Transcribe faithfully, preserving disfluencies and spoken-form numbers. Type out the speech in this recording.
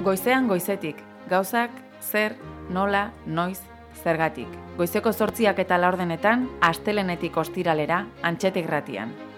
Goizean goizetik, gauzak, zer, nola, noiz, zergatik. Goizeko zortziak eta laurdenetan, astelenetik ostiralera, Antxeta irratian.